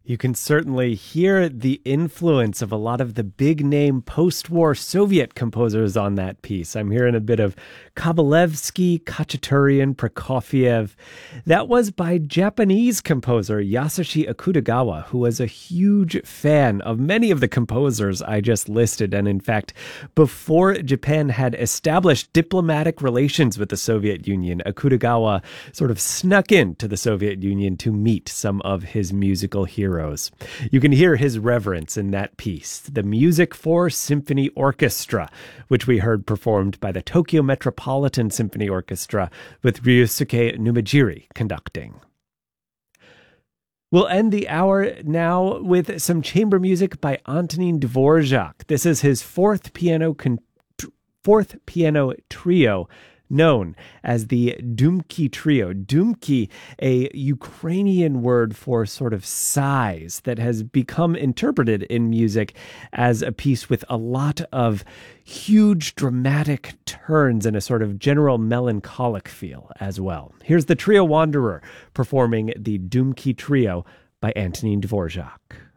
You can certainly hear the influence of a lot of the big name post-war Soviet composers on that piece. I'm hearing a bit of Kabalevsky, Khachaturian, Prokofiev. That was by Japanese composer Yasushi Akutagawa, who was a huge fan of many of the composers I just listed. And in fact, before Japan had established diplomatic relations with the Soviet Union, Akutagawa sort of snuck into the Soviet Union to meet some of his musical heroes. You can hear his reverence in that piece, the Music for Symphony Orchestra, which we heard performed by the Tokyo Metropolitan Symphony Orchestra with Ryusuke Numejiri conducting. We'll end the hour now with some chamber music by Antonin Dvorak. This is his fourth piano trio, known as the Dumki Trio. Dumki, a Ukrainian word for sort of sighs that has become interpreted in music as a piece with a lot of huge dramatic turns and a sort of general melancholic feel as well. Here's the Trio Wanderer performing the Dumki Trio by Antonin Dvorak.